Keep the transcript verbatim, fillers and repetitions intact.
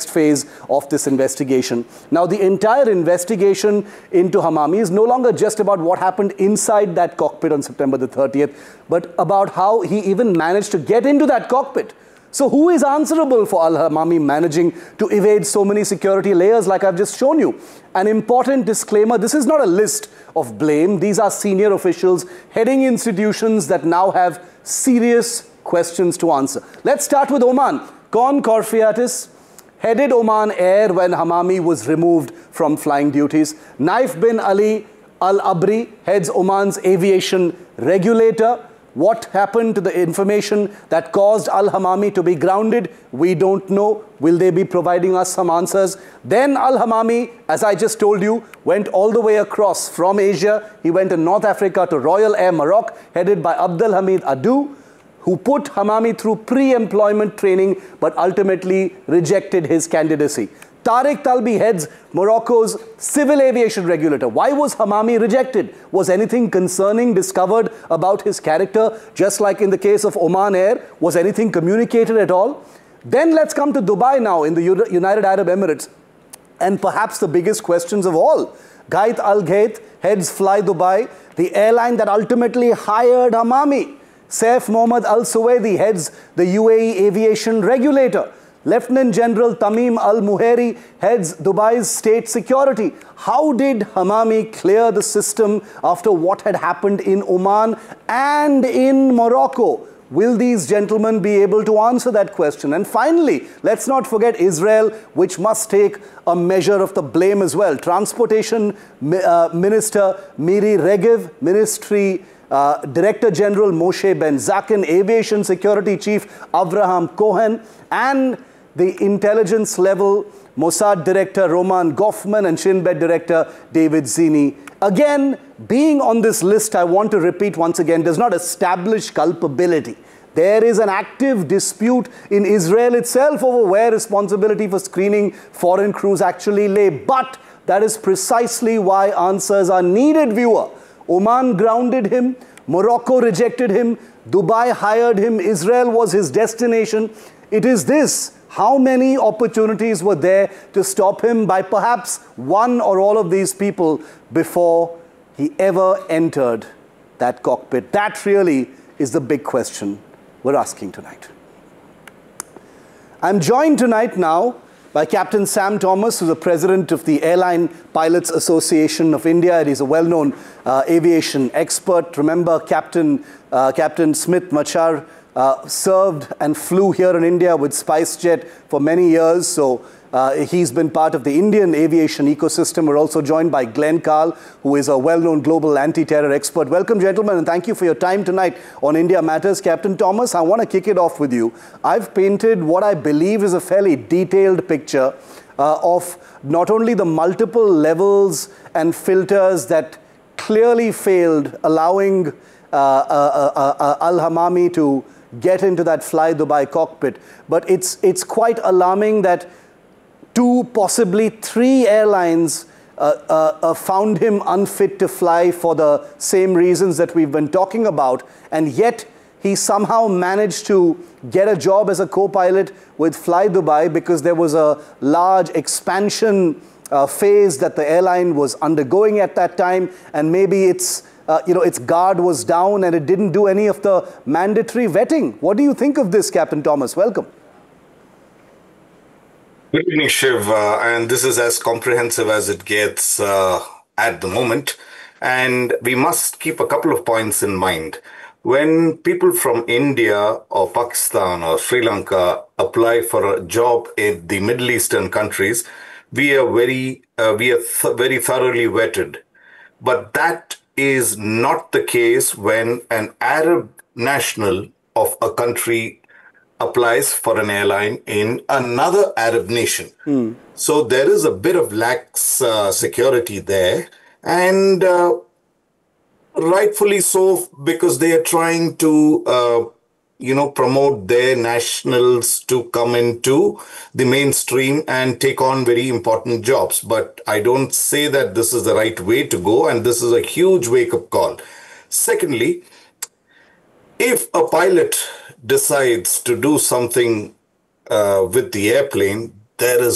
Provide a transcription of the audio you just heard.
next phase of this investigation. Now, the entire investigation into Hamami is no longer just about what happened inside that cockpit on September the thirtieth, but about how he even managed to get into that cockpit. So who is answerable for Al-Hamami managing to evade so many security layers like I've just shown you? An important disclaimer, this is not a list of blame. These are senior officials heading institutions that now have serious questions to answer. Let's start with Oman. Kon Korfiatis headed Oman Air when Hamami was removed from flying duties. Naif bin Ali Al-Abri heads Oman's aviation regulator. What happened to the information that caused Al-Hamami to be grounded? We don't know. Will they be providing us some answers? Then Al-Hamami, as I just told you, went all the way across from Asia. He went to North Africa to Royal Air Maroc, headed by Abdelhamid Adu, who put Hamami through pre-employment training, but ultimately rejected his candidacy. Tariq Talbi heads Morocco's civil aviation regulator. Why was Hamami rejected? Was anything concerning discovered about his character? Just like in the case of Oman Air, was anything communicated at all? Then let's come to Dubai now in the United Arab Emirates. And perhaps the biggest questions of all. Gait Al Gait heads Fly Dubai, the airline that ultimately hired Hamami. Saif Mohammad Al Suwaidi heads the U A E aviation regulator. Lieutenant General Tamim Al-Muhairi heads Dubai's state security. How did Hamami clear the system after what had happened in Oman and in Morocco? Will these gentlemen be able to answer that question? And finally, let's not forget Israel, which must take a measure of the blame as well. Transportation uh, Minister Miri Regev, Ministry uh, Director General Moshe Ben Zaken, Aviation Security Chief Avraham Cohen, and the intelligence level Mossad Director Roman Goffman and Shin Bet Director David Zini. Again, being on this list, I want to repeat once again, does not establish culpability. There is an active dispute in Israel itself over where responsibility for screening foreign crews actually lay. But that is precisely why answers are needed, viewer. Oman grounded him. Morocco rejected him. Dubai hired him. Israel was his destination. It is this. How many opportunities were there to stop him by perhaps one or all of these people before he ever entered that cockpit? That really is the big question we're asking tonight. I'm joined tonight now by Captain Sam Thomas, who's the president of the Airline Pilots Association of India. He's a well-known uh, aviation expert. Remember, Captain, uh, Captain Smith Machar Uh, served and flew here in India with SpiceJet for many years. So uh, he's been part of the Indian aviation ecosystem. We're also joined by Glenn Carl, who is a well-known global anti-terror expert. Welcome, gentlemen, and thank you for your time tonight on India Matters. Captain Thomas, I want to kick it off with you. I've painted what I believe is a fairly detailed picture uh, of not only the multiple levels and filters that clearly failed, allowing uh, uh, uh, uh, Al-Hamami to get into that Fly Dubai cockpit. But it's, it's quite alarming that two, possibly three airlines uh, uh, uh, found him unfit to fly for the same reasons that we've been talking about. And yet he somehow managed to get a job as a co-pilot with Fly Dubai because there was a large expansion uh, phase that the airline was undergoing at that time. And maybe it's Uh, you know, its guard was down and it didn't do any of the mandatory vetting. What do you think of this, Captain Thomas? Welcome. Good evening, Shiv. Uh, and this is as comprehensive as it gets uh, at the moment. And we must keep a couple of points in mind. When people from India or Pakistan or Sri Lanka apply for a job in the Middle Eastern countries, we are very, uh, we are th very thoroughly vetted. But that is not the case when an Arab national of a country applies for an airline in another Arab nation. Mm. So there is a bit of lax uh, security there, and uh, rightfully so, because they are trying to uh, you know, promote their nationals to come into the mainstream and take on very important jobs. But I don't say that this is the right way to go, and this is a huge wake-up call. Secondly, if a pilot decides to do something uh, with the airplane, there is